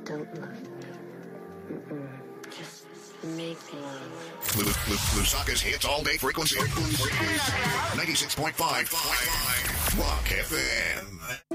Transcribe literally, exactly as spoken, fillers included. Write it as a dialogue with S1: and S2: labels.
S1: Don't love me. Mm-mm. Just make love.
S2: Lusaka's hits all day frequency. ninety-six point five Rock F M.